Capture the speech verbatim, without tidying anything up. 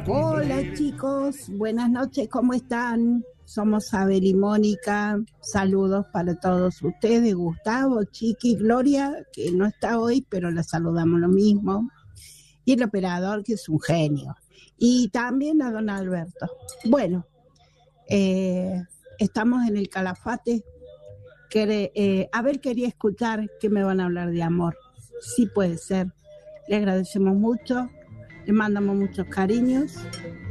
Hola chicos, buenas noches, ¿cómo están? Somos Abel y Mónica, saludos para todos ustedes, Gustavo, Chiqui, Gloria, que no está hoy, pero la saludamos lo mismo, y el operador, que es un genio, y también a don Alberto. Bueno, eh, estamos en el Calafate. Quere, eh, Abel quería escuchar que me van a hablar de amor. Sí puede ser. Le agradecemos mucho, le mandamos muchos cariños